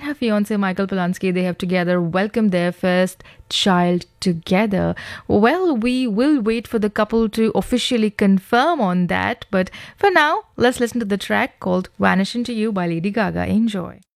her fiance Michael Polanski, they have together welcomed their first child together. Well, we will wait for the couple to officially confirm on that, but for now, let's listen to the track called Vanish Into You by Lady Gaga. Enjoy.